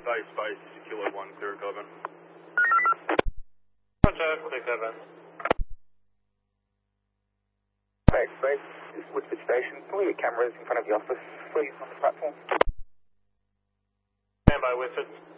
Space, Kilo 1, clear Coven. Roger, clear Coven. Space, this is Woodford Station. Can we get cameras in front of the office, please, on the platform? Stand by, Woodford.